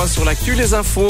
point sur l'actu, les infos.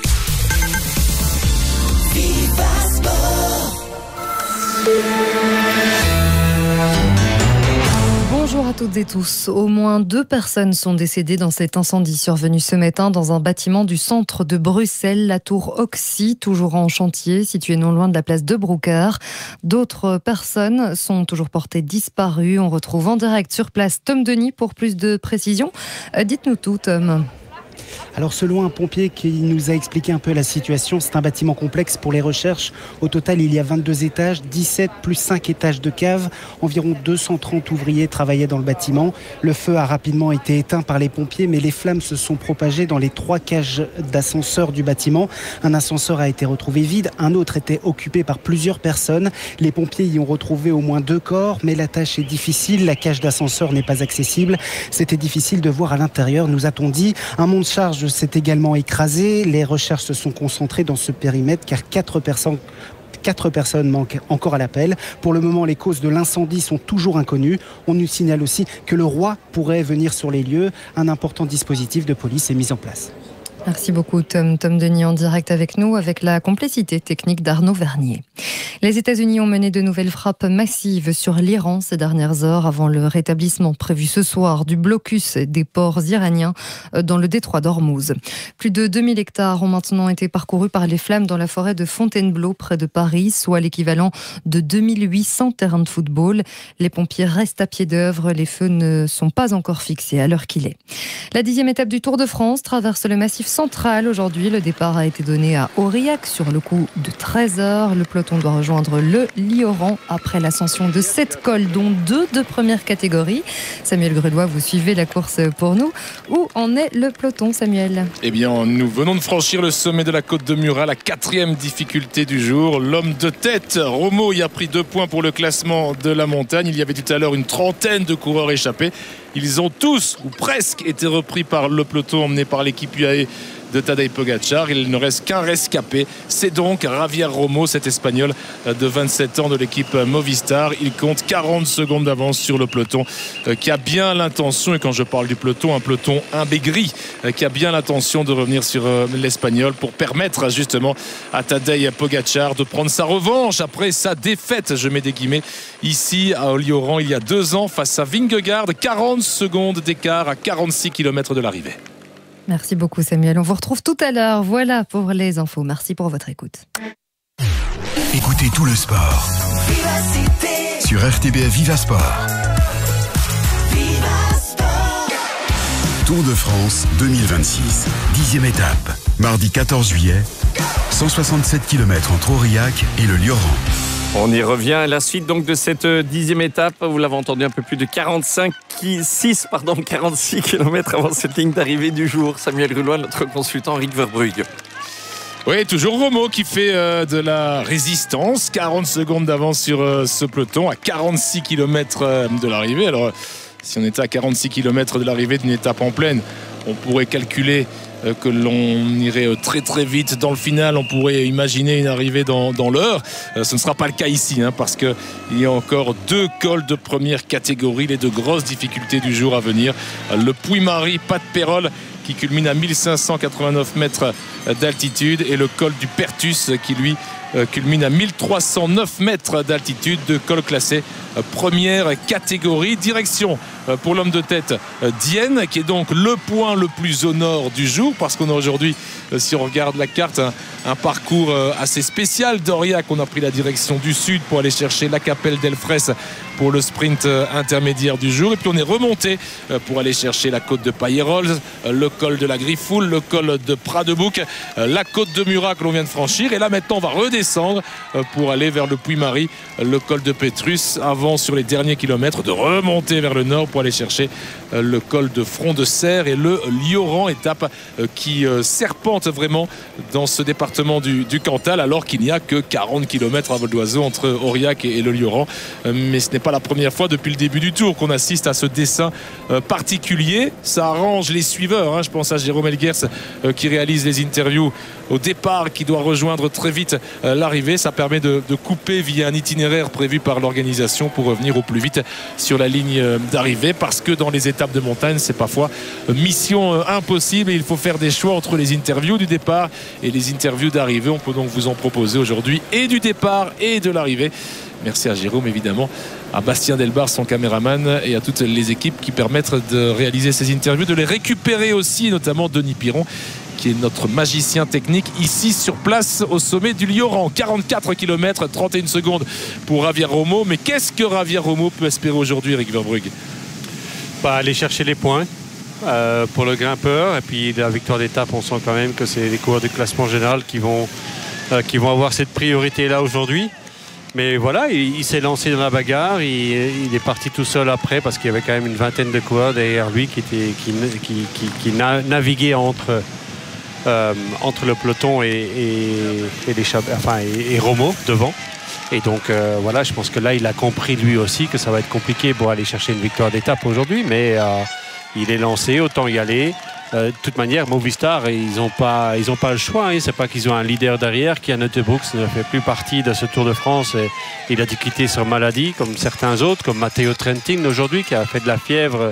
Bonjour à toutes et tous. Au moins 2 personnes sont décédées dans cet incendie survenu ce matin dans un bâtiment du centre de Bruxelles, la tour Oxy, toujours en chantier, située non loin de la place de Broucker. D'autres personnes sont toujours portées disparues. On retrouve en direct sur place Tom Denis pour plus de précisions. Dites-nous tout, Tom. Alors selon un pompier qui nous a expliqué un peu la situation, c'est un bâtiment complexe pour les recherches. Au total, il y a 22 étages, 17 plus 5 étages de cave. Environ 230 ouvriers travaillaient dans le bâtiment. Le feu a rapidement été éteint par les pompiers, mais les flammes se sont propagées dans les 3 cages d'ascenseur du bâtiment. Un ascenseur a été retrouvé vide, un autre était occupé par plusieurs personnes. Les pompiers y ont retrouvé au moins 2 corps, mais la tâche est difficile. La cage d'ascenseur n'est pas accessible. C'était difficile de voir à l'intérieur, nous a-t-on dit. Un monte charge s'est également écrasé. Les recherches se sont concentrées dans ce périmètre car 4 personnes manquent encore à l'appel. Pour le moment, les causes de l'incendie sont toujours inconnues. On nous signale aussi que le roi pourrait venir sur les lieux. Un important dispositif de police est mis en place. Merci beaucoup Tom Denis en direct avec nous avec la complicité technique d'Arnaud Vernier. Les États-Unis ont mené de nouvelles frappes massives sur l'Iran ces dernières heures avant le rétablissement prévu ce soir du blocus des ports iraniens dans le détroit d'Ormuz. Plus de 2000 hectares ont maintenant été parcourus par les flammes dans la forêt de Fontainebleau près de Paris, soit l'équivalent de 2800 terrains de football. Les pompiers restent à pied d'œuvre, les feux ne sont pas encore fixés à l'heure qu'il est. La 10e étape du Tour de France traverse le massif central. Aujourd'hui, le départ a été donné à Aurillac sur le coup de 13h. Le peloton doit rejoindre le Lioran après l'ascension de 7 cols, dont 2 de première catégorie. Samuel Grelois, vous suivez la course pour nous. Où en est le peloton, Samuel ? Eh bien, nous venons de franchir le sommet de la côte de Murat, la 4e difficulté du jour. L'homme de tête, Romo, y a pris 2 points pour le classement de la montagne. Il y avait tout à l'heure une trentaine de coureurs échappés. Ils ont tous, ou presque, été repris par le peloton emmené par l'équipe UAE de Tadej Pogacar. Il ne reste qu'un rescapé. C'est donc Javier Romo, cet Espagnol de 27 ans de l'équipe Movistar. Il compte 40 secondes d'avance sur le peloton qui a bien l'intention, et quand je parle du peloton, un peloton imbégri, qui a bien l'intention de revenir sur l'Espagnol pour permettre justement à Tadej Pogacar de prendre sa revanche après sa défaite, je mets des guillemets, ici à Olioran il y a 2 ans face à Vingegaard. 40 secondes d'écart à 46 km de l'arrivée. Merci beaucoup Samuel, on vous retrouve tout à l'heure. Voilà pour les infos, merci pour votre écoute. Écoutez tout le sport sur RTBF Viva Sport. Tour de France 2026, 10e étape, mardi 14 juillet, 167 km entre Aurillac et le Lioran. On y revient, la suite donc de cette 10e étape, vous l'avez entendu, un peu plus de 46 km avant cette ligne d'arrivée du jour. Samuel Grulois, notre consultant Rick Verbrugge. Oui, toujours Romo qui fait de la résistance, 40 secondes d'avance sur ce peloton à 46 km de l'arrivée. Alors, si on était à 46 km de l'arrivée d'une étape en plaine, on pourrait calculer que l'on irait très très vite dans le final. On pourrait imaginer une arrivée dans l'heure. Ce ne sera pas le cas ici, parce qu'il y a encore 2 cols de première catégorie, les 2 grosses difficultés du jour à venir. Le Puy-Marie, Pas de Pérol, qui culmine à 1589 mètres d'altitude, et le col du Pertus qui lui culmine à 1309 mètres d'altitude, de col classé première catégorie. Direction pour l'homme de tête Dienne, qui est donc le point le plus au nord du jour, parce qu'on a aujourd'hui, si on regarde la carte, un parcours assez spécial. d'Aurillac, on a pris la direction du sud pour aller chercher la Capelle d'Elfres pour le sprint intermédiaire du jour, et puis on est remonté pour aller chercher la côte de Paillerols, le col de la Griffoul, le col de Pradebouc, la côte de Murat que l'on vient de franchir, et là maintenant on va redescendre pour aller vers le Puy-Marie, le col de Pétrus, avant sur les derniers kilomètres de remonter vers le nord pour aller chercher le col de Front de Serre et le Lioran, étape qui serpente vraiment dans ce département du Cantal, alors qu'il n'y a que 40 km à vol d'oiseau entre Aurillac et le Lioran. Mais ce n'est pas la première fois depuis le début du Tour qu'on assiste à ce dessin particulier. Ça arrange les suiveurs, je pense à Jérôme Elguers qui réalise les interviews au départ qui doit rejoindre très vite l'arrivée. Ça permet de couper via un itinéraire prévu par l'organisation pour revenir au plus vite sur la ligne d'arrivée, parce que dans les étapes de montagne, c'est parfois mission impossible et il faut faire des choix entre les interviews du départ et les interviews d'arrivée. On peut donc vous en proposer aujourd'hui et du départ et de l'arrivée. Merci à Jérôme, évidemment, à Bastien Delbar, son caméraman, et à toutes les équipes qui permettent de réaliser ces interviews, de les récupérer aussi, notamment Denis Piron, qui est notre magicien technique ici sur place au sommet du Lioran. 44 km, 31 secondes pour Javier Romo. Mais qu'est-ce que Javier Romo peut espérer aujourd'hui, Eric Verbrugge? Aller chercher les points pour le grimpeur, et puis la victoire d'étape, on sent quand même que c'est les coureurs du classement général qui vont avoir cette priorité-là aujourd'hui. Mais voilà, il s'est lancé dans la bagarre, il est parti tout seul après parce qu'il y avait quand même une vingtaine de coureurs derrière lui qui naviguaient entre le peloton et Romo devant. Et donc voilà, je pense que là il a compris lui aussi que ça va être compliqué pour aller chercher une victoire d'étape aujourd'hui, mais il est lancé, autant y aller. De toute manière, Movistar, ils n'ont pas le choix. C'est pas qu'ils ont un leader derrière qui, Annette Brooks, ne fait plus partie de ce Tour de France. Et il a dû quitter sur maladie, comme certains autres, comme Matteo Trentin aujourd'hui, qui a fait de la fièvre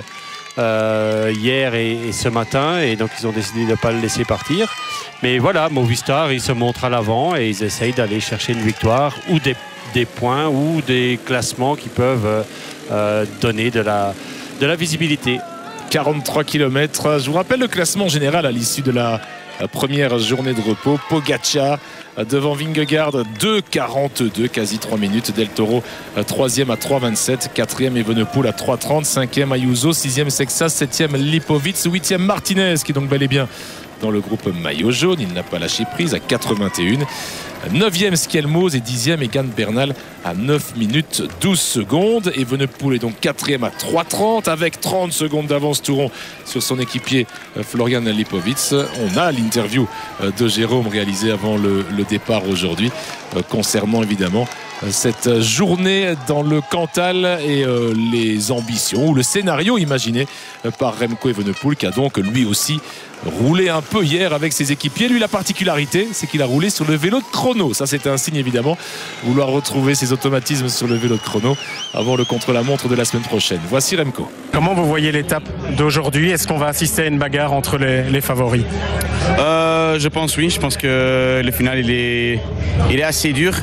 hier et ce matin. Et donc, ils ont décidé de ne pas le laisser partir. Mais voilà, Movistar, ils se montrent à l'avant et ils essayent d'aller chercher une victoire ou des points ou des classements qui peuvent donner de la visibilité. 43 km. Je vous rappelle le classement général à l'issue de la première journée de repos. Pogacar devant Vingegaard, 2,42, quasi 3 minutes. Del Toro 3e à 3,27. 4e Evenepoel à 3,30. 5e Ayuso. 6e Sexas. 7e Lipovic. 8e Martinez, qui est donc bel et bien dans le groupe maillot jaune. Il n'a pas lâché prise à 81. 9e Skelmos et 10e Egan Bernal à 9 minutes 12 secondes. Evenepoel est donc 4e à 3,30 avec 30 secondes d'avance Touron sur son équipier Florian Lipovic. On a l'interview de Jérôme réalisée avant le départ aujourd'hui concernant évidemment cette journée dans le Cantal et les ambitions ou le scénario imaginé par Remco Evenepoel, qui a donc lui aussi roulé un peu hier avec ses équipiers. Lui, la particularité, c'est qu'il a roulé sur le vélo de chrono. Ça, c'était un signe évidemment, vouloir retrouver ses automatismes sur le vélo de chrono avant le contre-la-montre de la semaine prochaine. Voici Remco. Comment vous voyez l'étape d'aujourd'hui? Est-ce qu'on va assister à une bagarre entre les favoris? Je pense oui. Je pense que le final il est assez dur.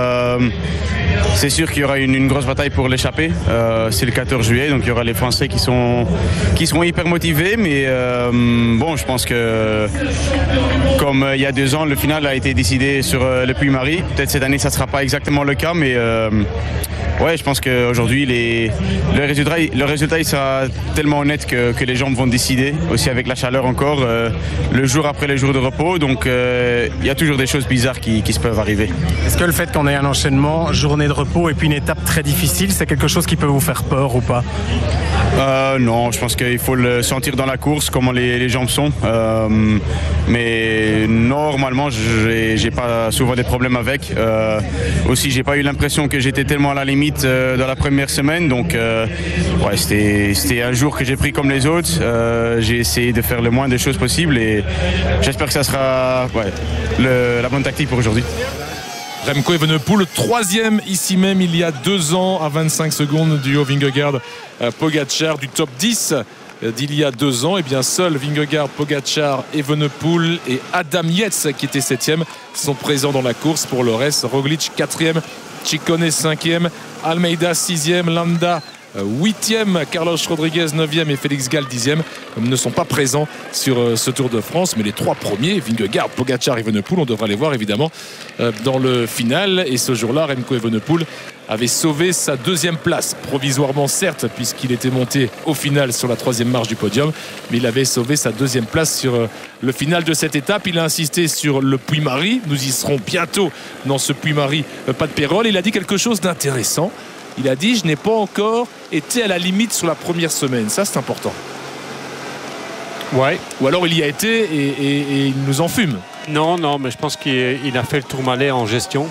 C'est sûr qu'il y aura une grosse bataille pour l'échappée. C'est le 14 juillet, donc il y aura les Français qui seront hyper motivés. Mais bon, je pense que comme il y a 2 ans, le final a été décidé sur le Puy-Marie. Peut-être cette année, ça ne sera pas exactement le cas, mais ouais, je pense qu'aujourd'hui, le résultat il sera tellement honnête que les gens vont décider, aussi avec la chaleur encore, le jour après le jour de repos. Donc il y a toujours des choses bizarres qui se peuvent arriver. Est-ce que le fait qu'on ait un enchaînement, journée de repos et puis une étape très difficile, c'est quelque chose qui peut vous faire peur ou pas? Non, je pense qu'il faut le sentir dans la course, comment les jambes sont. Mais normalement, j'ai pas souvent des problèmes avec. Aussi, j'ai pas eu l'impression que j'étais tellement à la limite dans la première semaine. Donc, ouais, c'était un jour que j'ai pris comme les autres. J'ai essayé de faire le moins de choses possibles et j'espère que ça sera la bonne tactique pour aujourd'hui. Remco Evenepoel, 3e ici même il y a 2 ans à 25 secondes du haut Vingegaard-Pogacar du top 10 d'il y a 2 ans. Et bien seuls Vingegaard, Pogacar, Evenepoel et Adam Yates qui était 7e sont présents dans la course. Pour le reste, Roglic 4e, Ciccone 5e, Almeida 6e, Landa 8e, Carlos Rodriguez 9e et Félix Gall 10e ne sont pas présents sur ce Tour de France, mais les 3 premiers, Vingegaard, Pogacar et Evenepoel, on devra les voir évidemment dans le final. Et ce jour-là, Remco Evenepoel avait sauvé sa 2e place, provisoirement certes, puisqu'il était monté au final sur la 3e marche du podium, mais il avait sauvé sa 2e place sur le final de cette étape. Il a insisté sur le Puy-Marie, nous y serons bientôt dans ce Puy-Marie, pas de Pérol. Il a dit quelque chose d'intéressant. Il a dit: je n'ai pas encore été à la limite sur la première semaine. Ça, c'est important. Ouais. Ou alors il y a été et il nous en fume. Non, mais je pense qu'il a fait le Tourmalet en gestion.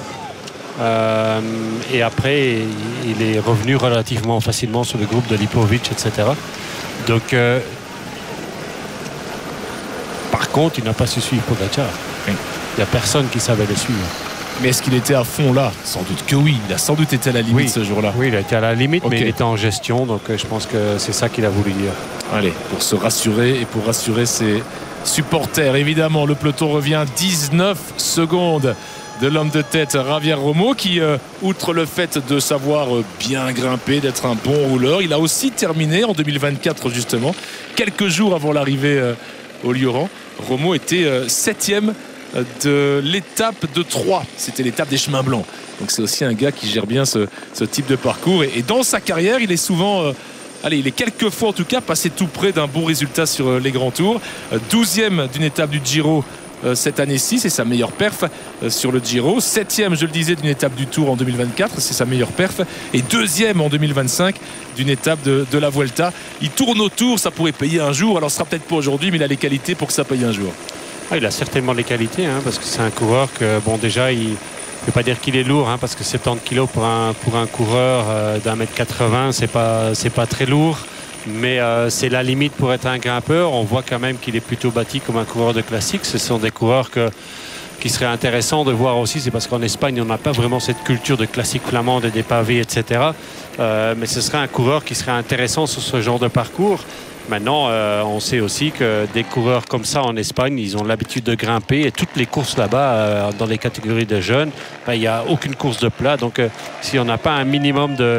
Et après, il est revenu relativement facilement sur le groupe de Lipovic, etc. Donc, par contre, il n'a pas su suivre Pogacar. Oui. Il n'y a personne qui savait le suivre. Mais est-ce qu'il était à fond là? Sans doute que oui. Il a sans doute été à la limite ce jour-là. Oui, il a été à la limite, mais il était en gestion. Donc je pense que c'est ça qu'il a voulu dire. Allez, pour se rassurer et pour rassurer ses supporters. Évidemment, le peloton revient 19 secondes de l'homme de tête Javier Romo qui, outre le fait de savoir bien grimper, d'être un bon rouleur, il a aussi terminé en 2024 justement, quelques jours avant l'arrivée au Lioran. Romo était 7e de l'étape de Troyes. C'était l'étape des chemins blancs. Donc c'est aussi un gars qui gère bien ce type de parcours. Et dans sa carrière, il est souvent... il est quelquefois en tout cas passé tout près d'un bon résultat sur les grands tours. 12e d'une étape du Giro cette année-ci, c'est sa meilleure perf sur le Giro. 7e, je le disais, d'une étape du Tour en 2024, c'est sa meilleure perf. Et 2e en 2025 d'une étape de la Vuelta. Il tourne autour, ça pourrait payer un jour. Alors ce sera peut-être pas aujourd'hui, mais il a les qualités pour que ça paye un jour. Il a certainement les qualités, parce que c'est un coureur que, déjà, il ne peut pas dire qu'il est lourd, parce que 70 kg pour un coureur d'1m80, c'est pas très lourd. Mais c'est la limite pour être un grimpeur. On voit quand même qu'il est plutôt bâti comme un coureur de classique. Ce sont des coureurs qui seraient intéressants de voir aussi. C'est parce qu'en Espagne, on n'a pas vraiment cette culture de classique flamande et des pavés, etc. Mais ce serait un coureur qui serait intéressant sur ce genre de parcours. Maintenant, on sait aussi que des coureurs comme ça en Espagne, ils ont l'habitude de grimper. Et toutes les courses là-bas, dans les catégories de jeunes, il n'y a aucune course de plat. Donc, si on n'a pas un minimum de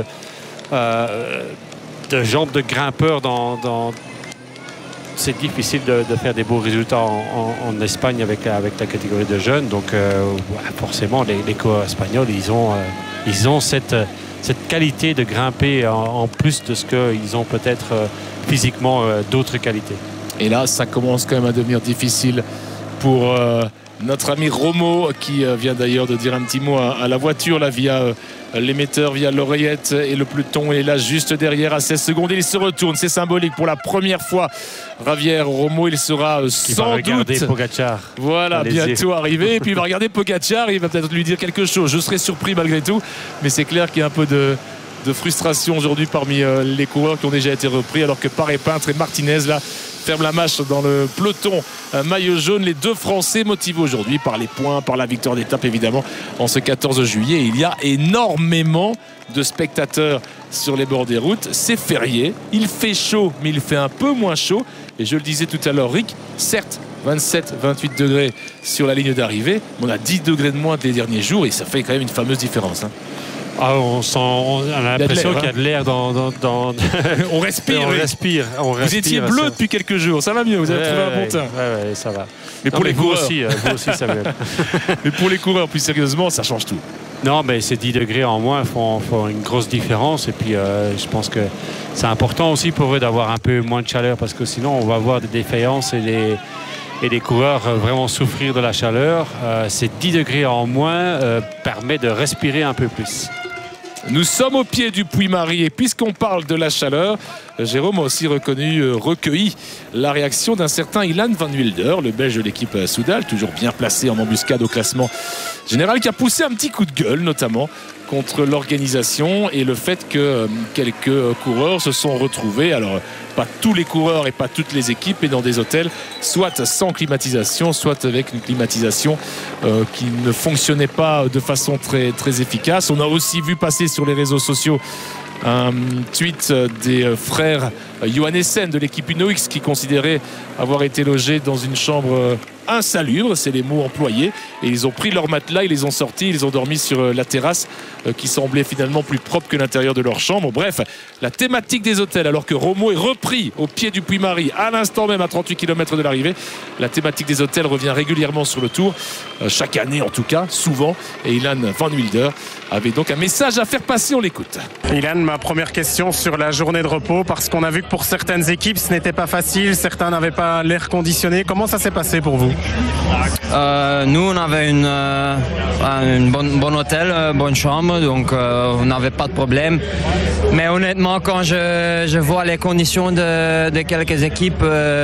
jambes de grimpeurs c'est difficile de faire des beaux résultats en Espagne avec la catégorie de jeunes. Donc forcément les coureurs espagnols ils ont cette qualité de grimper en plus de ce qu'ils ont peut-être physiquement d'autres qualités. Et là ça commence quand même à devenir difficile pour notre ami Romo qui vient d'ailleurs de dire un petit mot à la voiture là, via l'émetteur, via l'oreillette, et le peloton est là juste derrière à 16 secondes. Il se retourne, c'est symbolique pour la première fois. Javier Romo, il sera sans doute Pogacar. Voilà, bientôt arrivé. Et puis il va regarder Pogacar, il va peut-être lui dire quelque chose. Je serais surpris malgré tout, mais c'est clair qu'il y a un peu de frustration aujourd'hui parmi les coureurs qui ont déjà été repris, alors que Paré-Peintre et Martinez là ferment la mâche dans le peloton maillot jaune. Les deux Français motivés aujourd'hui par les points, par la victoire d'étape évidemment en ce 14 juillet. Il y a énormément de spectateurs sur les bords des routes. C'est férié, il fait chaud mais il fait un peu moins chaud. Et je le disais tout à l'heure, Rick, certes 27-28 degrés sur la ligne d'arrivée, mais on a 10 degrés de moins des derniers jours et ça fait quand même une fameuse différence. On a l'impression qu'il y a de l'air dans... On respire. On respire. Vous étiez bleu depuis quelques jours, ça va mieux, vous avez trouvé un bon teint. Ouais, ça va. Mais pour les coureurs vous aussi Samuel. Mais pour les coureurs, plus sérieusement, ça change tout. Non, mais ces 10 degrés en moins font une grosse différence. Et puis, je pense que c'est important aussi pour eux d'avoir un peu moins de chaleur, parce que sinon, on va avoir des défaillances et les coureurs vraiment souffrir de la chaleur. Ces 10 degrés en moins permet de respirer un peu plus. Nous sommes au pied du Puy-Marie et puisqu'on parle de la chaleur, Jérôme a aussi recueilli la réaction d'un certain Ilan Van Wilder, le Belge de l'équipe Soudal, toujours bien placé en embuscade au classement général, qui a poussé un petit coup de gueule notamment contre l'organisation et le fait que quelques coureurs se sont retrouvés, alors pas tous les coureurs et pas toutes les équipes, mais dans des hôtels soit sans climatisation, soit avec une climatisation qui ne fonctionnait pas de façon très, très efficace. On a aussi vu passer sur les réseaux sociaux un tweet des frères Johannessen de l'équipe UnoX qui considéraient avoir été logés dans une chambre insalubre, c'est les mots employés, et ils ont pris leur matelas, ils les ont sortis, ils ont dormi sur la terrasse qui semblait finalement plus propre que l'intérieur de leur chambre. Bref, la thématique des hôtels, alors que Romo est repris au pied du Puy-Marie à l'instant même à 38 km de l'arrivée, la thématique des hôtels revient régulièrement sur le Tour, chaque année en tout cas, souvent, et Ilan Van Wilder avait donc un message à faire passer, on l'écoute. Ilan, ma première question sur la journée de repos, parce qu'on a vu que pour certaines équipes ce n'était pas facile, certains n'avaient pas l'air conditionné. Comment ça s'est passé pour vous? Nous on avait une bonne hôtel, bonne chambre, donc on n'avait pas de problème. Mais honnêtement, quand je vois les conditions de quelques équipes,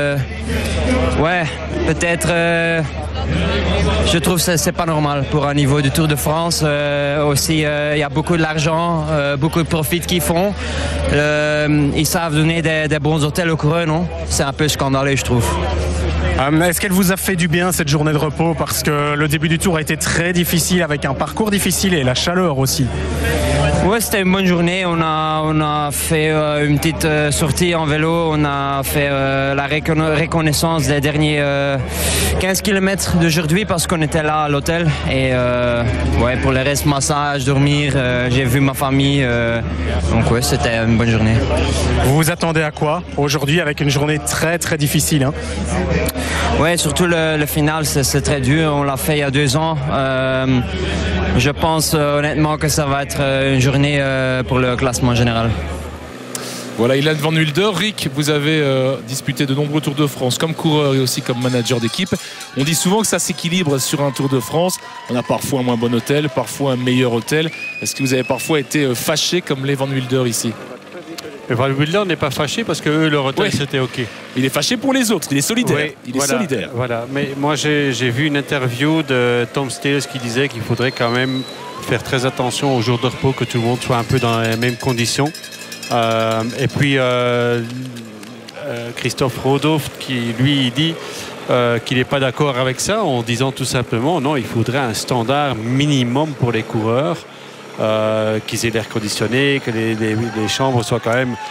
peut-être je trouve que c'est pas normal pour un niveau du Tour de France. Aussi, il y a beaucoup d'argent, beaucoup de profits qu'ils font. Ils savent donner des bons hôtels aux coureurs, non? C'est un peu scandaleux, je trouve. Est-ce qu'elle vous a fait du bien cette journée de repos? Parce que le début du tour a été très difficile avec un parcours difficile et la chaleur aussi. Ouais, c'était une bonne journée. On a fait une petite sortie en vélo. On a fait la reconnaissance des derniers 15 km d'aujourd'hui parce qu'on était là à l'hôtel. Et ouais, pour le reste, massage, dormir, j'ai vu ma famille. Donc ouais, c'était une bonne journée. Vous vous attendez à quoi aujourd'hui avec une journée très très difficile, hein? Ouais, surtout le final, c'est très dur. On l'a fait il y a 2 ans. Je pense honnêtement que ça va être une journée pour le classement général. Voilà, Ilan Van Wilder. Rick, vous avez disputé de nombreux Tours de France comme coureur et aussi comme manager d'équipe. On dit souvent que ça s'équilibre sur un Tour de France. On a parfois un moins bon hôtel, parfois un meilleur hôtel. Est-ce que vous avez parfois été fâché comme les Van Wilder ici? Van Wilder n'est pas fâché parce que leur hôtel c'était OK. Il est fâché pour les autres, il est solidaire. Oui, il est solidaire. Voilà, mais moi j'ai vu une interview de Tom Stales qui disait qu'il faudrait quand même faire très attention aux jours de repos, que tout le monde soit un peu dans les mêmes conditions. Et puis Christophe Rodolphe qui lui dit qu'il n'est pas d'accord avec ça en disant tout simplement non, il faudrait un standard minimum pour les coureurs. Qu'ils aient l'air conditionné, que les chambres soient quand même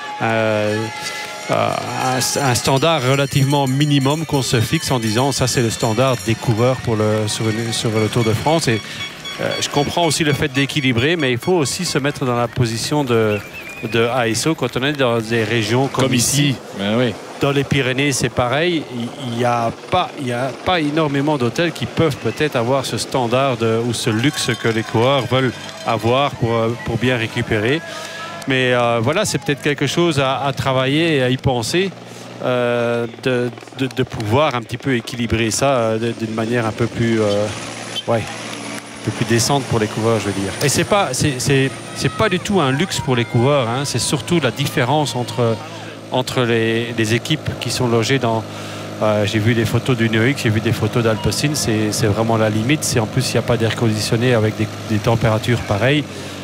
un standard relativement minimum qu'on se fixe en disant ça c'est le standard des coureurs sur le Tour de France. Et je comprends aussi le fait d'équilibrer, mais il faut aussi se mettre dans la position de ASO quand on est dans des régions comme ici. Ben oui. Dans les Pyrénées, c'est pareil. Il n'y a pas énormément d'hôtels qui peuvent peut-être avoir ce standard ou ce luxe que les coureurs veulent avoir pour bien récupérer. Mais voilà, c'est peut-être quelque chose à travailler et à y penser, de pouvoir un petit peu équilibrer ça d'une manière un peu plus décente pour les coureurs, je veux dire. Et c'est pas du tout un luxe pour les coureurs, hein. C'est surtout la différence entre les équipes qui sont logées dans... j'ai vu des photos d'Uno X, j'ai vu des photos d'Alpecin, c'est vraiment la limite. En plus, il n'y a pas d'air conditionné avec des températures pareilles.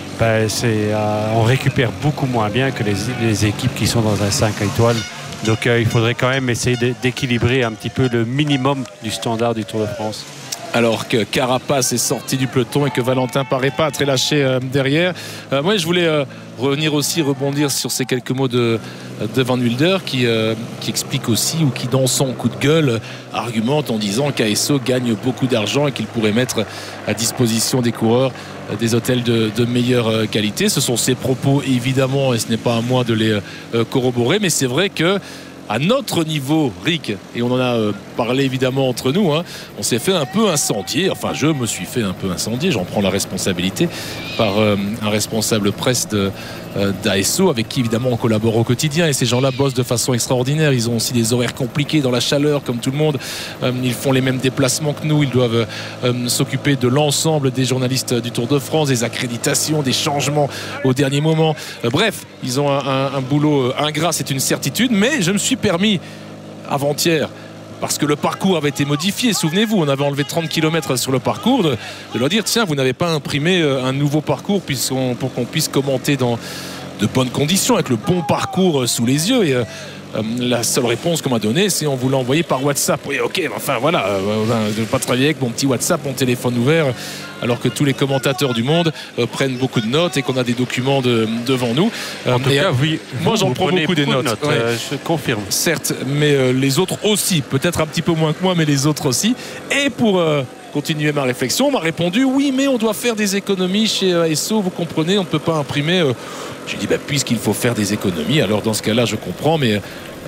On récupère beaucoup moins bien que les équipes qui sont dans un 5 étoiles. Donc il faudrait quand même essayer d'équilibrer un petit peu le minimum du standard du Tour de France. Alors que Carapace est sorti du peloton et que Valentin Paré-Pas a très lâché derrière. Moi, je voulais rebondir sur ces quelques mots de Van Wilder qui explique aussi, ou qui dans son coup de gueule argumente en disant qu'ASO gagne beaucoup d'argent et qu'il pourrait mettre à disposition des coureurs des hôtels de meilleure qualité. Ce sont ses propos évidemment, et ce n'est pas à moi de les corroborer, mais c'est vrai que à notre niveau, Rick, et on en a parlé évidemment entre nous, hein, on s'est fait un peu incendier, enfin je me suis fait un peu incendier, j'en prends la responsabilité, par un responsable presse d'ASO avec qui évidemment on collabore au quotidien, et ces gens-là bossent de façon extraordinaire. Ils ont aussi des horaires compliqués dans la chaleur comme tout le monde, ils font les mêmes déplacements que nous, ils doivent s'occuper de l'ensemble des journalistes du Tour de France, des accréditations, des changements au dernier moment, bref, ils ont un boulot ingrat, c'est une certitude, mais je me suis permis avant-hier, parce que le parcours avait été modifié, souvenez-vous, on avait enlevé 30 km sur le parcours, de leur dire tiens, vous n'avez pas imprimé un nouveau parcours pour qu'on puisse commenter dans de bonnes conditions, avec le bon parcours sous les yeux. Et la seule réponse qu'on m'a donnée, c'est on vous l'a envoyé par WhatsApp. Oui, ok, enfin voilà, je ne vais pas travailler avec mon petit WhatsApp, mon téléphone ouvert, alors que tous les commentateurs du monde prennent beaucoup de notes et qu'on a des documents devant nous. En tout cas, oui. Moi, j'en prends beaucoup de notes. Ouais. Je confirme. Certes, mais les autres aussi, peut-être un petit peu moins que moi, mais les autres aussi. Et pour continuer ma réflexion, on m'a répondu oui, mais on doit faire des économies chez ASO, vous comprenez, on ne peut pas imprimer. J'ai dit puisqu'il faut faire des économies, alors dans ce cas-là, je comprends, mais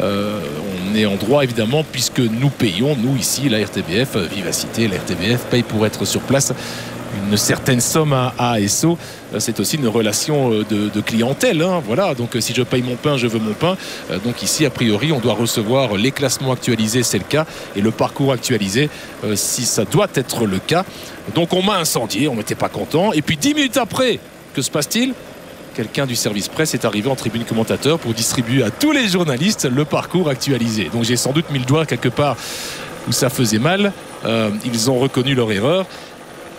on est en droit évidemment, puisque nous payons, nous ici, la RTBF, Vivacité, la RTBF paye pour être sur place une certaine somme à ASO. C'est aussi une relation de clientèle, hein, voilà. Donc si je paye mon pain, je veux mon pain. Donc ici, a priori, on doit recevoir les classements actualisés, c'est le cas, et le parcours actualisé, si ça doit être le cas. Donc on m'a incendié, on n'était pas content. Et puis 10 minutes après, que se passe-t-il ? Quelqu'un du service presse est arrivé en tribune commentateur pour distribuer à tous les journalistes le parcours actualisé. Donc j'ai sans doute mis le doigt quelque part où ça faisait mal. Ils ont reconnu leur erreur.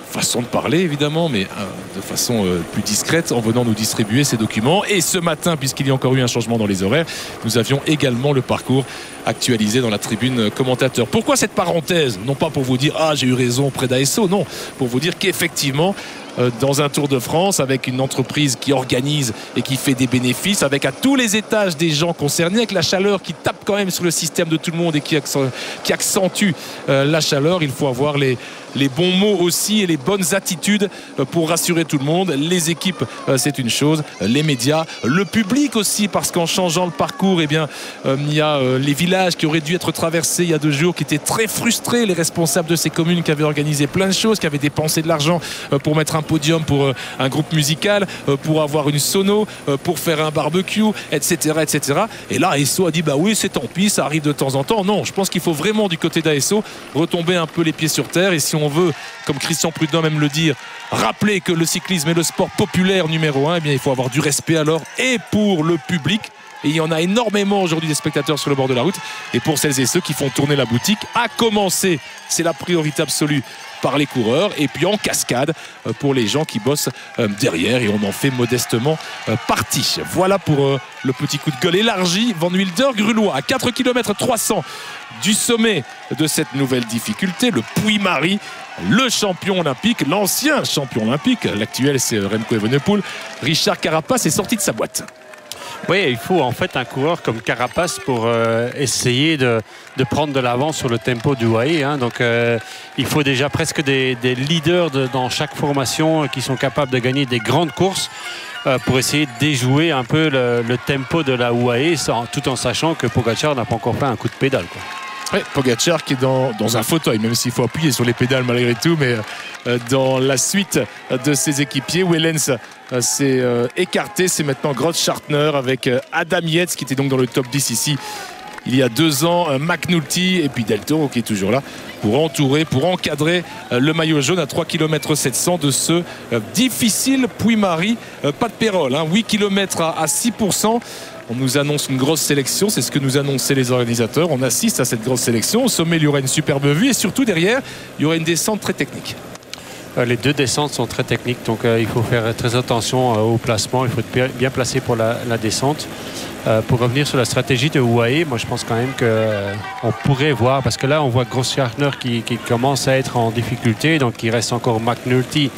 façon de parler évidemment, mais de façon plus discrète, en venant nous distribuer ces documents. Et ce matin, puisqu'il y a encore eu un changement dans les horaires, nous avions également le parcours actualisé dans la tribune commentateur. Pourquoi cette parenthèse? Non pas pour vous dire j'ai eu raison auprès d'ASO, non, pour vous dire qu'effectivement dans un Tour de France, avec une entreprise qui organise et qui fait des bénéfices, avec à tous les étages des gens concernés, avec la chaleur qui tape quand même sur le système de tout le monde et qui accentue la chaleur, il faut avoir les bons mots aussi et les bonnes attitudes pour rassurer tout le monde. Les équipes, c'est une chose, les médias, le public aussi, parce qu'en changeant le parcours, il y a les villages qui auraient dû être traversés il y a 2 jours, qui étaient très frustrés, les responsables de ces communes qui avaient organisé plein de choses, qui avaient dépensé de l'argent pour mettre un podium pour un groupe musical, pour avoir une sono, pour faire un barbecue, etc. Et là, ASO a dit oui, c'est tant pis, ça arrive de temps en temps. Non, je pense qu'il faut vraiment du côté d'ASO retomber un peu les pieds sur terre, et si on veut, comme Christian Prudhomme aime le dire, rappeler que le cyclisme est le sport populaire numéro 1, eh bien il faut avoir du respect alors, et pour le public. Et il y en a énormément aujourd'hui des spectateurs sur le bord de la route, et pour celles et ceux qui font tourner la boutique, à commencer, c'est la priorité absolue, par les coureurs, et puis en cascade pour les gens qui bossent derrière, et on en fait modestement partie. Voilà pour le petit coup de gueule élargi. Van Wilder Grulois à 4 km 300 du sommet de cette nouvelle difficulté, le Puy-Marie, le champion olympique, l'ancien champion olympique, l'actuel c'est Remco Evenepoel. Richard Carapace est sorti de sa boîte. Oui, il faut en fait un coureur comme Carapace pour essayer de prendre de l'avance sur le tempo du UAE. Donc il faut déjà presque des leaders dans chaque formation qui sont capables de gagner des grandes courses pour essayer de déjouer un peu le tempo de la UAE, tout en sachant que Pogačar n'a pas encore fait un coup de pédale, quoi. Ouais, Pogačar qui est dans un fauteuil, même s'il faut appuyer sur les pédales malgré tout, mais dans la suite de ses équipiers, Wellens s'est écarté. C'est maintenant Grotschartner avec Adam Yates qui était donc dans le top 10 ici il y a 2 ans, McNulty et puis Del Toro qui est toujours là pour entourer, pour encadrer le maillot jaune à 3 km 700 de ce difficile Puy-Marie. Pas de pérole, 8 km à 6%. On nous annonce une grosse sélection, c'est ce que nous annonçaient les organisateurs. On assiste à cette grosse sélection. Au sommet, il y aura une superbe vue, et surtout derrière, il y aura une descente très technique. Les 2 descentes sont très techniques, donc il faut faire très attention au placement. Il faut être bien placé pour la descente. Pour revenir sur la stratégie de UAE, moi je pense quand même qu'on pourrait voir, parce que là on voit Grosschartner qui commence à être en difficulté, donc il reste encore McNulty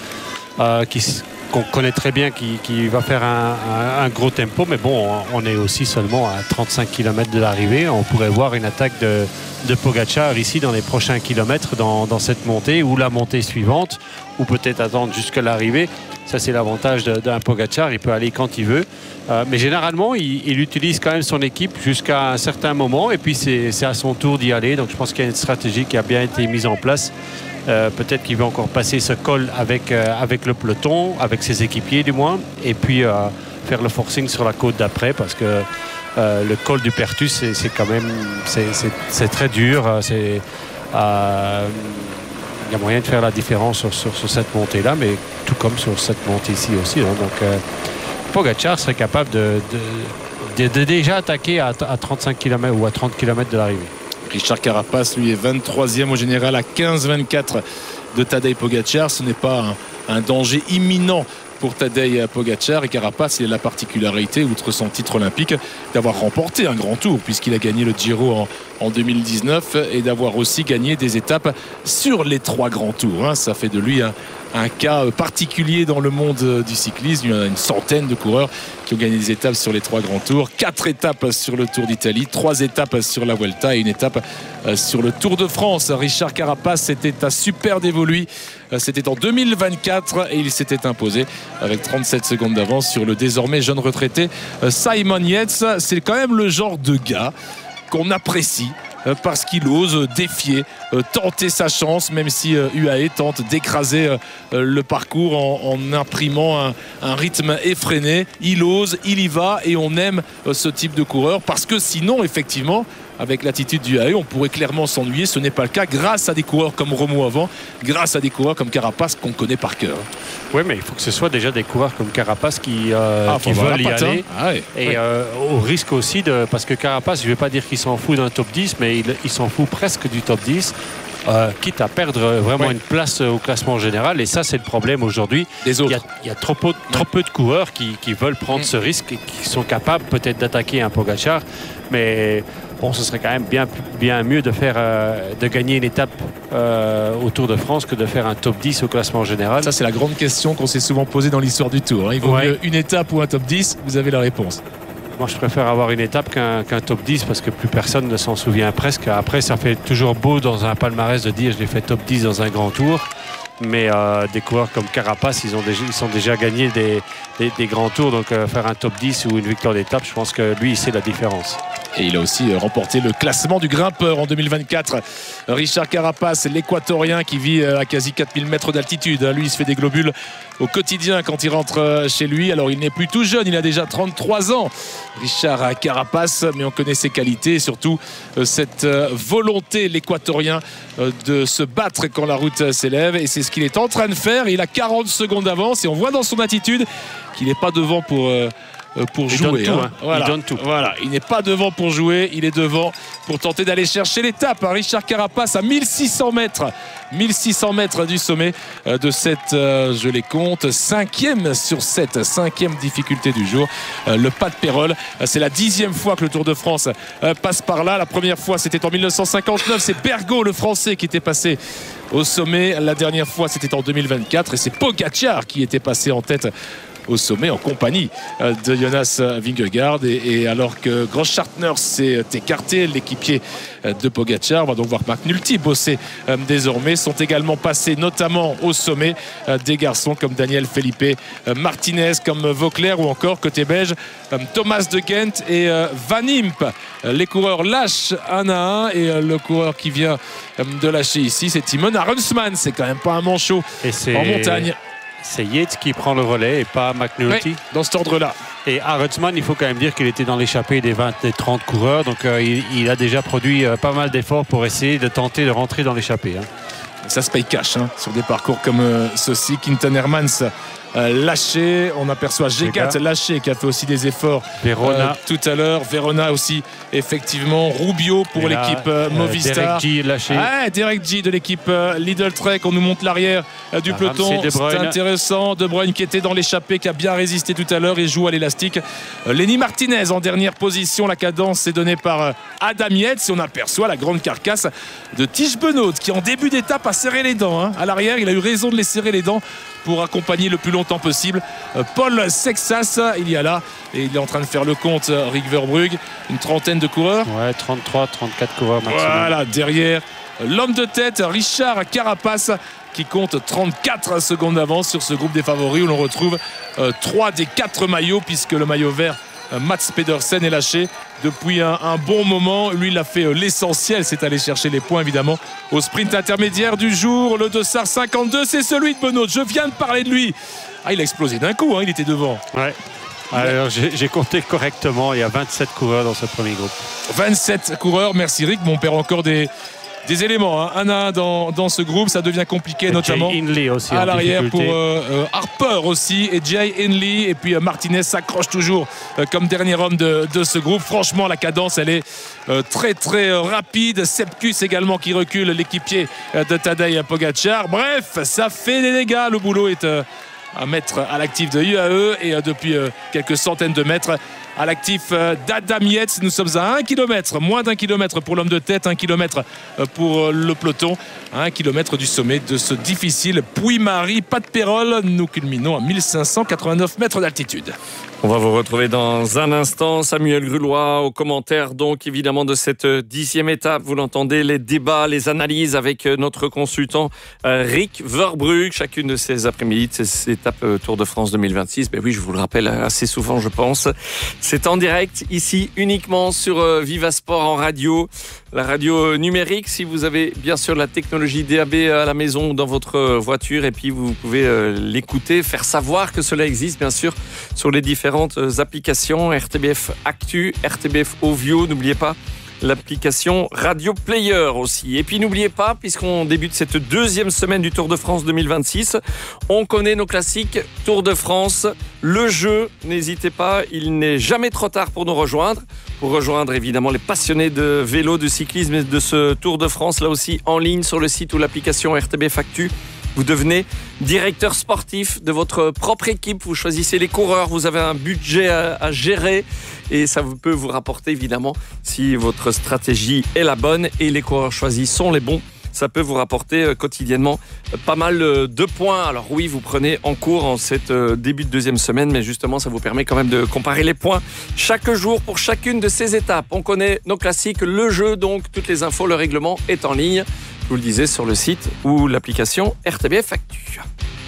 qu'on connaît très bien, qui va faire un gros tempo, mais bon, on est aussi seulement à 35 km de l'arrivée. On pourrait voir une attaque de Pogačar ici dans les prochains kilomètres dans cette montée, ou la montée suivante, ou peut-être attendre jusqu'à l'arrivée. Ça, c'est l'avantage d'un Pogačar, il peut aller quand il veut. Mais généralement, il utilise quand même son équipe jusqu'à un certain moment, et puis c'est à son tour d'y aller. Donc je pense qu'il y a une stratégie qui a bien été mise en place. Peut-être qu'il va encore passer ce col avec le peloton, avec ses équipiers du moins, et puis faire le forcing sur la côte d'après, parce que le col du Perthus, c'est quand même c'est très dur. Il y a moyen de faire la différence sur cette montée-là, mais tout comme sur cette montée-ci aussi. Donc Pogačar serait capable de déjà attaquer à 35 km ou à 30 km de l'arrivée. Richard Carapace, lui, est 23e au général à 15-24 de Tadej Pogačar. Ce n'est pas un danger imminent pour Tadej Pogačar, et Carapace, il a la particularité, outre son titre olympique, d'avoir remporté un grand tour, puisqu'il a gagné le Giro en 2019, et d'avoir aussi gagné des étapes sur les 3 grands tours. Ça fait de lui un cas particulier dans le monde du cyclisme. Il y a une centaine de coureurs qui ont gagné des étapes sur les 3 grands tours, 4 étapes sur le Tour d'Italie, 3 étapes sur la Vuelta et une étape sur le Tour de France. Richard Carapace, c'était à Super Dévoluy, c'était en 2024, et il s'était imposé avec 37 secondes d'avance sur le désormais jeune retraité Simon Yates. C'est quand même le genre de gars qu'on apprécie, parce qu'il ose défier, tenter sa chance, même si UAE tente d'écraser le parcours en imprimant un rythme effréné. Il ose, il y va, et on aime ce type de coureur, parce que sinon, effectivement, avec l'attitude du UAE, on pourrait clairement s'ennuyer. Ce n'est pas le cas, grâce à des coureurs comme Romo avant, grâce à des coureurs comme Carapace qu'on connaît par cœur. Oui, mais il faut que ce soit déjà des coureurs comme Carapace qui veulent y aller. Et au risque aussi parce que Carapace, je ne vais pas dire qu'il s'en fout d'un top 10, mais il s'en fout presque du top 10. quitte à perdre vraiment une place au classement général. Et ça, c'est le problème aujourd'hui. Il y a trop peu de coureurs qui veulent prendre ce risque et qui sont capables peut-être d'attaquer un Pogačar. Mais bon, ce serait quand même bien mieux de gagner une étape au Tour de France que de faire un top 10 au classement général. Ça, c'est la grande question qu'on s'est souvent posée dans l'histoire du Tour. Il vaut mieux une étape ou un top 10. Vous avez la réponse. Moi, je préfère avoir une étape qu'un top 10 parce que plus personne ne s'en souvient presque. Après, ça fait toujours beau dans un palmarès de dire je l'ai fait top 10 dans un grand tour. Mais des coureurs comme Carapaz, ils sont déjà gagnés des grands tours. Donc faire un top 10 ou une victoire d'étape, je pense que lui, il sait la différence. Et il a aussi remporté le classement du grimpeur en 2024. Richard Carapaz, l'équatorien qui vit à quasi 4000 mètres d'altitude. Lui, il se fait des globules au quotidien quand il rentre chez lui. Alors, il n'est plus tout jeune, il a déjà 33 ans. Richard Carapaz, mais on connaît ses qualités et surtout cette volonté, l'équatorien, de se battre quand la route s'élève. Et c'est ce qu'il est en train de faire. Il a 40 secondes d'avance et on voit dans son attitude qu'il n'est pas devant pour jouer. Il donne tout. Voilà, il n'est pas devant pour jouer, il est devant pour tenter d'aller chercher l'étape. Richard Carapaz à 1600 mètres du sommet de cette, je les compte, 5e sur 7, 5e difficulté du jour. Le pas de Pérol, c'est la 10e fois que le Tour de France passe par là. La première fois, c'était en 1959, c'est Bergaud, le Français, qui était passé au sommet. La dernière fois, c'était en 2024 et c'est Pogačar qui était passé en tête au sommet en compagnie de Jonas Vingegaard et alors que Grosschartner s'est écarté, l'équipier de Pogačar, on va donc voir McNulty bosser désormais, sont également passés notamment au sommet des garçons comme Daniel Felipe Martinez, comme Vauclair ou encore côté belge Thomas de Gent et Van Impe. Les coureurs lâchent un à un et le coureur qui vient de lâcher ici, c'est Timon Arensman. C'est quand même pas un manchot en montagne. C'est Yates qui prend le relais et pas McNulty. Dans cet ordre-là. Et Arensman, il faut quand même dire qu'il était dans l'échappée des 20 et 30 coureurs. Donc il a déjà produit pas mal d'efforts pour essayer de tenter de rentrer dans l'échappée. Ça se paye cash sur des parcours comme ceci. Quinten Hermans lâché, on aperçoit Gegat lâché qui a fait aussi des efforts tout à l'heure. Verona aussi effectivement. Rubio pour l'équipe Movistar. Derek G lâché. Derek G de l'équipe Lidl Trek. On nous montre l'arrière du peloton. C'est intéressant. De Bruyne qui était dans l'échappée, qui a bien résisté tout à l'heure et joue à l'élastique. Lenny Martinez en dernière position. La cadence est donnée par Adam Yates et on aperçoit la grande carcasse de Tish Benoît qui en début d'étape a serré les dents. À l'arrière, il a eu raison de les serrer les dents pour accompagner le plus longtemps possible Paul Sexas. Il y a là et il est en train de faire le compte. Rick Verbrugge, une trentaine de coureurs. 33, 34 coureurs maximum. Voilà, derrière l'homme de tête Richard Carapaz qui compte 34 secondes d'avance sur ce groupe des favoris où l'on retrouve 3 des 4 maillots puisque le maillot vert Mats Pedersen est lâché depuis un bon moment. Lui, il a fait l'essentiel, c'est aller chercher les points évidemment au sprint intermédiaire du jour. Le dossard 52, c'est celui de Benoît. Je viens de parler de lui. Il a explosé d'un coup, il était devant. Alors j'ai compté correctement, il y a 27 coureurs dans ce premier groupe. 27 coureurs, merci Rick. On perd encore des éléments, un à un dans ce groupe, ça devient compliqué, et notamment aussi à l'arrière pour Harper aussi et Jay Hindley, et puis Martinez s'accroche toujours comme dernier homme de ce groupe. Franchement, la cadence elle est très très rapide. Sepkus également qui recule, l'équipier de Tadej Pogačar. Bref, ça fait des dégâts. Le boulot est à mettre à l'actif de UAE et depuis quelques centaines de mètres à l'actif d'Adam Yates. Nous sommes à 1 km, moins d'1 kilomètre pour l'homme de tête, 1 kilomètre pour le peloton, à 1 kilomètre du sommet de ce difficile Puy-Marie. Pas de Pérol, nous culminons à 1589 mètres d'altitude. On va vous retrouver dans un instant. Samuel Grulois aux commentaires donc évidemment de cette 10e étape. Vous l'entendez, les débats, les analyses avec notre consultant Rick Verbrugge. Chacune de ces après-midi, de ces étapes Tour de France 2026. Ben oui, je vous le rappelle assez souvent je pense. C'est en direct ici uniquement sur Vivasport en radio. La radio numérique, si vous avez bien sûr la technologie DAB à la maison ou dans votre voiture, et puis vous pouvez l'écouter, faire savoir que cela existe bien sûr sur les différentes applications RTBF Actu, RTBF Ovio. N'oubliez pas l'application Radio Player aussi. Et puis n'oubliez pas, puisqu'on débute cette deuxième semaine du Tour de France 2026, on connaît nos classiques Tour de France, le jeu. N'hésitez pas, il n'est jamais trop tard pour nous rejoindre. Pour rejoindre évidemment les passionnés de vélo, de cyclisme et de ce Tour de France, là aussi en ligne sur le site ou l'application RTBF Actu. Vous devenez directeur sportif de votre propre équipe, vous choisissez les coureurs, vous avez un budget à gérer et ça peut vous rapporter évidemment, si votre stratégie est la bonne et les coureurs choisis sont les bons, ça peut vous rapporter quotidiennement pas mal de points. Alors oui, vous prenez en cours en cette début de deuxième semaine, mais justement ça vous permet quand même de comparer les points chaque jour pour chacune de ces étapes. On connaît nos classiques, le jeu donc, toutes les infos, le règlement est en ligne. Je vous le disais, sur le site ou l'application RTBF Actu.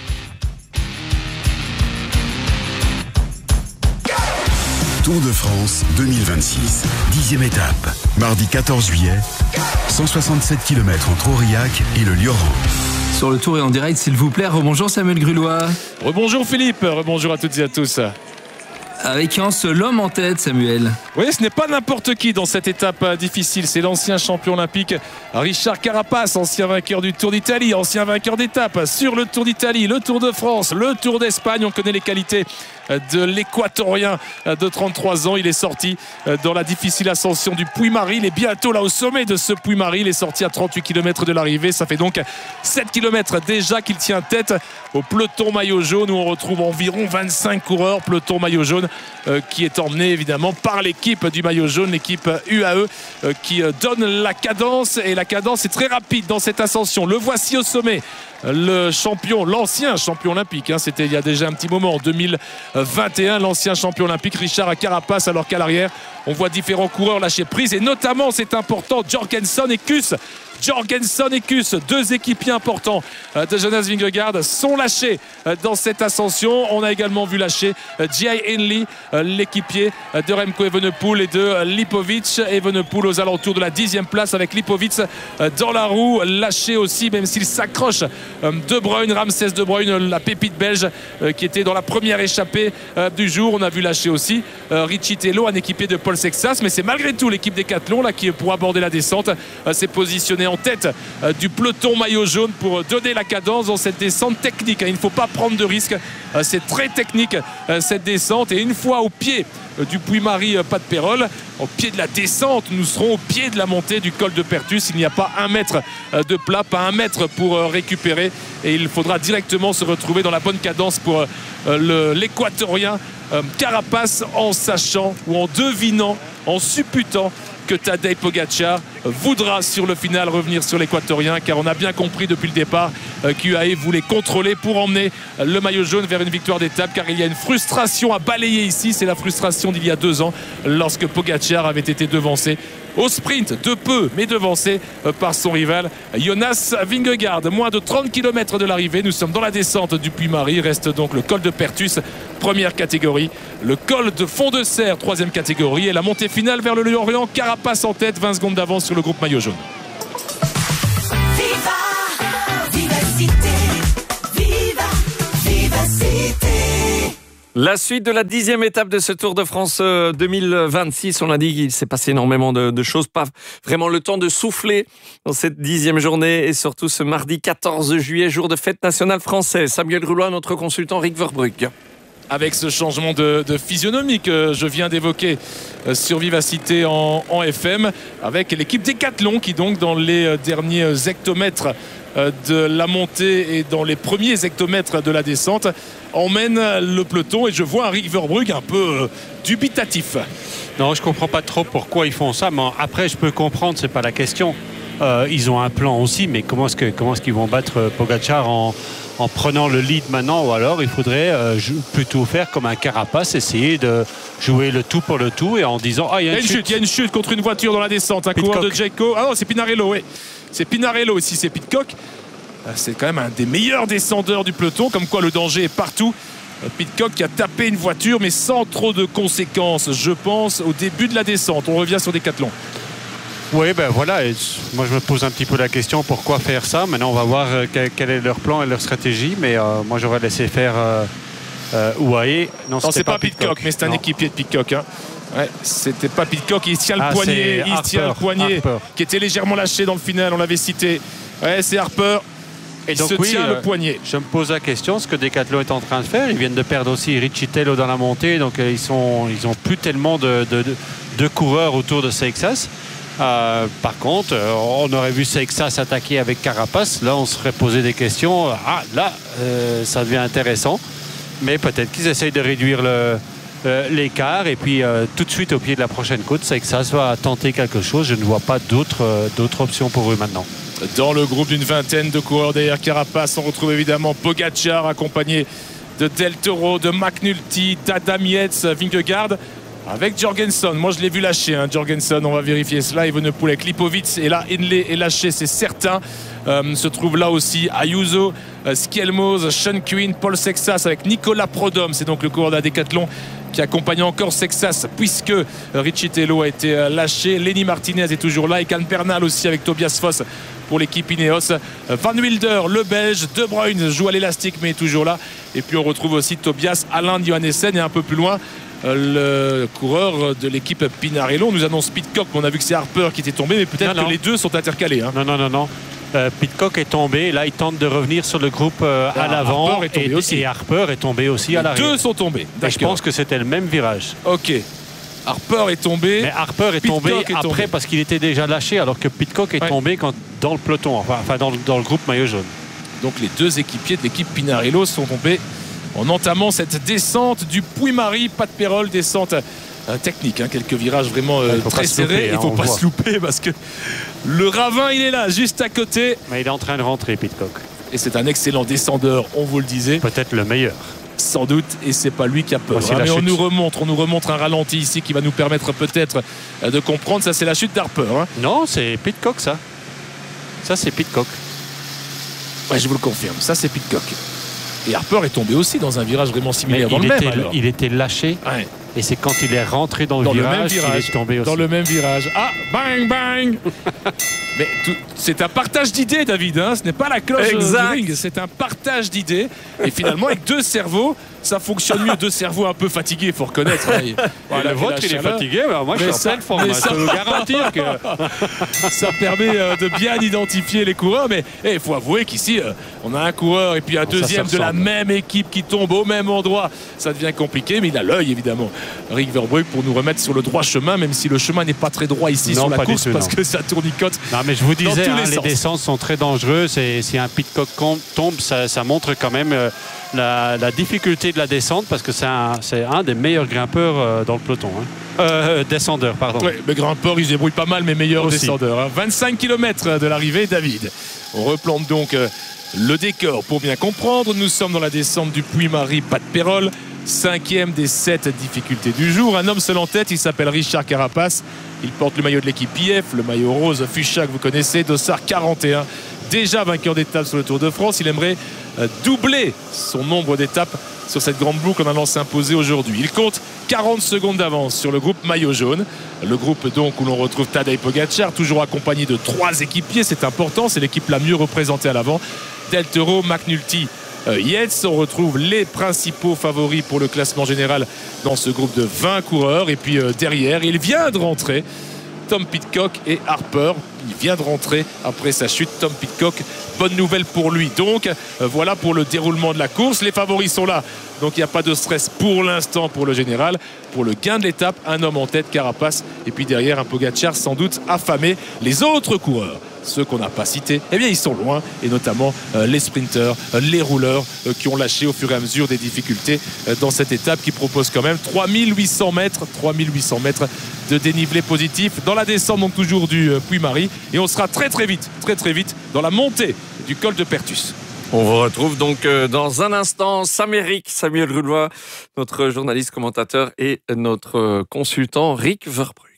Tour de France 2026, 10e étape. Mardi 14 juillet, 167 km entre Aurillac et le Lioran. Sur le tour et en direct, s'il vous plaît. Rebonjour Samuel Grulois. Rebonjour Philippe, rebonjour à toutes et à tous. Avec un seul homme en tête, Samuel. Oui, ce n'est pas n'importe qui dans cette étape difficile. C'est l'ancien champion olympique Richard Carapace, ancien vainqueur du Tour d'Italie, ancien vainqueur d'étape sur le Tour d'Italie, le Tour de France, le Tour d'Espagne. On connaît les qualités de l'équatorien de 33 ans. Il est sorti dans la difficile ascension du Puy-Marie. Il est bientôt là au sommet de ce Puy-Marie. Il est sorti à 38 km de l'arrivée. Ça fait donc 7 km déjà qu'il tient tête au peloton maillot jaune où on retrouve environ 25 coureurs. Peloton maillot jaune qui est emmené évidemment par l'équipe du maillot jaune, l'équipe UAE qui donne la cadence, et la cadence est très rapide dans cette ascension. Le voici au sommet, le champion, l'ancien champion olympique, c'était il y a déjà un petit moment, en 2021, l'ancien champion olympique Richard Carapace, alors qu'à l'arrière on voit différents coureurs lâcher prise, et notamment, c'est important, Jorgensen et Kuss. Jorgensen et Kuss, deux équipiers importants de Jonas Vingegaard, sont lâchés dans cette ascension. On a également vu lâcher Jay Hindley, l'équipier de Remco Evenepoel et de Lipovic. Evenepoel aux alentours de la 10e place avec Lipovic dans la roue, lâché aussi, même s'il s'accroche. De Bruyne, Ramsès De Bruyne, la pépite belge qui était dans la première échappée du jour. On a vu lâcher aussi Richie Tello, un équipier de Paul Sexas, mais c'est malgré tout l'équipe Decathlon là qui, pour aborder la descente, s'est positionnée en tête du peloton maillot jaune pour donner la cadence dans cette descente technique. Il ne faut pas prendre de risques, c'est très technique cette descente, et une fois au pied du Puy-Marie pas de Pérol, au pied de la descente, nous serons au pied de la montée du col de Pertus. Il n'y a pas 1 mètre de plat, pas 1 mètre pour récupérer, et il faudra directement se retrouver dans la bonne cadence pour l'équatorien Carapace, en sachant ou en devinant, en supputant que Tadej Pogacar voudra sur le final revenir sur l'équatorien, car on a bien compris depuis le départ qu'UAE voulait contrôler pour emmener le maillot jaune vers une victoire d'étape, car il y a une frustration à balayer ici. C'est la frustration d'il y a 2 ans lorsque Pogacar avait été devancé au sprint de peu, mais devancé par son rival Jonas Vingegaard. Moins de 30 km de l'arrivée, nous sommes dans la descente du Puy-Marie. Reste donc le col de Pertus, première catégorie, le col de Fond de Serre, 3e catégorie, et la montée finale vers le Lorient. Carapace en tête, 20 secondes d'avance sur le groupe maillot jaune. La suite de la 10e étape de ce Tour de France 2026. On a dit qu'il s'est passé énormément de choses. Pas vraiment le temps de souffler dans cette 10e journée, et surtout ce mardi 14 juillet, jour de fête nationale française. Samuel Grulois, notre consultant Rick Verbrugge. Avec ce changement de physionomie que je viens d'évoquer sur Vivacité en FM, avec l'équipe Decathlon qui donc dans les derniers hectomètres de la montée et dans les premiers hectomètres de la descente emmène le peloton, et je vois un Rick Verbrugge un peu dubitatif. Non, je comprends pas trop pourquoi ils font ça, mais après je peux comprendre, c'est pas la question. Ils ont un plan aussi, mais comment est-ce qu'ils vont battre Pogacar en prenant le lead maintenant? Ou alors il faudrait plutôt faire comme un Carapace, essayer de jouer le tout pour le tout, et en disant il y a une chute contre une voiture dans la descente, un coureur de Jayco. Ah non, c'est Pinarello, oui. C'est Pinarello ici, c'est Pidcock. C'est quand même un des meilleurs descendeurs du peloton, comme quoi le danger est partout. Pidcock qui a tapé une voiture, mais sans trop de conséquences, je pense, au début de la descente. On revient sur Decathlon. Oui, ben voilà, et moi je me pose un petit peu la question, pourquoi faire ça? Maintenant on va voir quel est leur plan et leur stratégie, mais moi j'aurais laissé faire UAE. Non, c'est pas Pidcock, mais c'est un équipier de Pidcock. Ouais, c'était pas Pidcock, il tient le poignet, qui était légèrement lâché dans le final, on l'avait cité. Ouais, c'est Harper. Et donc, tient le poignet. Je me pose la question, ce que Decathlon est en train de faire. Ils viennent de perdre aussi Riccitello dans la montée, donc ils ont plus tellement de coureurs autour de Seixas. Par contre, on aurait vu Seixas attaquer avec Carapace. Là, on serait posé des questions. Ça devient intéressant. Mais peut-être qu'ils essayent de réduire l'écart. Et puis, tout de suite, au pied de la prochaine côte, Seixas va tenter quelque chose. Je ne vois pas d'autres options pour eux maintenant. Dans le groupe d'une vingtaine de coureurs derrière Carapace, on retrouve évidemment Pogacar accompagné de Del Toro, de McNulty, d'Adam Yates, Vingegaard avec Jorgensen. Moi je l'ai vu lâcher, Jorgensen, on va vérifier cela. Evenepoel avec Lipovic et là Hindley est lâché, c'est certain. Se trouve là aussi Ayuso, Skelmoz, Sean Quinn, Paul Seixas avec Nicolas Prodhomme. C'est donc le coureur de la Decathlon qui accompagne encore Seixas puisque Riccitello a été lâché. Lenny Martinez est toujours là et Can Bernal aussi avec Tobias Foss pour l'équipe Ineos. Van Wilder, le Belge, De Bruyne joue à l'élastique mais est toujours là. Et puis on retrouve aussi Tobias, Alain Johannessen et un peu plus loin le coureur de l'équipe Pinarello. On nous annonce Pidcock, mais on a vu que c'est Harper qui était tombé, mais peut-être que les deux sont intercalés. Non. Pidcock est tombé. Là, il tente de revenir sur le groupe à l'avant. Et Harper est tombé aussi à l'arrière. Deux sont tombés. Je pense que c'était le même virage. Ok. Harper est tombé. Mais Harper est tombé après parce qu'il était déjà lâché, alors que Pidcock est tombé dans le peloton, enfin dans le groupe maillot jaune. Donc les deux équipiers de l'équipe Pinarello sont tombés en entamant cette descente du Puy-Marie. Pas de Pérol, descente technique, quelques virages vraiment très serrés. Il ne faut pas se louper parce que le ravin il est là juste à côté. Mais il est en train de rentrer, Pidcock. Et c'est un excellent descendeur, on vous le disait. Peut-être le meilleur. Sans doute, et c'est pas lui qui a peur. Mais on nous remontre un ralenti ici qui va nous permettre peut-être de comprendre. Ça, c'est la chute d'Harper. Non, c'est Pidcock, ça. Ça, c'est Pidcock. Ouais, je vous le confirme. Ça, c'est Pidcock. Et Harper est tombé aussi dans un virage vraiment similaire. Il était lâché. Ouais. Et c'est quand il est rentré dans le virage qu'il est tombé aussi. Dans le même virage. Ah, bang, bang. Mais c'est un partage d'idées, David. Ce n'est pas la cloche du ring. C'est un partage d'idées. Et finalement, avec deux cerveaux, ça fonctionne mieux. Deux cerveaux un peu fatigués, il faut reconnaître. Le vôtre, il est fatigué. Moi, je suis en pleine forme. Je peux vous garantir que ça permet de bien identifier les coureurs. Mais il faut avouer qu'ici, on a un coureur et puis un deuxième de la même équipe qui tombe au même endroit. Ça devient compliqué, mais il a l'œil, évidemment. Rick Verbrugge pour nous remettre sur le droit chemin, même si le chemin n'est pas très droit ici sur la course parce que ça tournicote. Non, mais je vous disais, les descentes sont très dangereuses et si un Pidcock tombe, ça montre quand même la difficulté de la descente parce que c'est un des meilleurs grimpeurs dans le peloton. Descendeurs, pardon. Oui, mais grimpeurs, ils se débrouillent pas mal, mais meilleurs descendeurs. 25 km de l'arrivée, David. On replante donc le décor pour bien comprendre. Nous sommes dans la descente du Puy-Marie, pas de Pérol. 5e des 7 difficultés du jour. Un homme seul en tête, il s'appelle Richard Carapace. Il porte le maillot de l'équipe IF, le maillot rose fuchsia que vous connaissez, dossard 41. Déjà vainqueur d'étape sur le Tour de France. Il aimerait doubler son nombre d'étapes sur cette grande boucle en allant s'imposer aujourd'hui. Il compte 40 secondes d'avance sur le groupe maillot jaune. Le groupe donc où l'on retrouve Tadej Pogacar, toujours accompagné de 3 équipiers. C'est important, c'est l'équipe la mieux représentée à l'avant. Del Toro, McNulty, Yates. On retrouve les principaux favoris pour le classement général dans ce groupe de 20 coureurs. Et puis derrière, il vient de rentrer Tom Pidcock et Harper. Il vient de rentrer après sa chute, Tom Pidcock. Bonne nouvelle pour lui. Donc voilà pour le déroulement de la course. Les favoris sont là. Donc il n'y a pas de stress pour l'instant pour le général. Pour le gain de l'étape, un homme en tête, Carapace. Et puis derrière, un Pogacar sans doute affamé. Les autres coureurs, ceux qu'on n'a pas cités, eh bien ils sont loin. Et notamment les sprinteurs, les rouleurs qui ont lâché au fur et à mesure des difficultés dans cette étape qui propose quand même 3800 mètres de dénivelé positif dans la descente donc toujours du Puy-Marie. Et on sera très vite dans la montée du col de Pertus. On vous retrouve donc dans un instant. Samuel Grullois, notre journaliste commentateur et notre consultant Rick Verbrugge.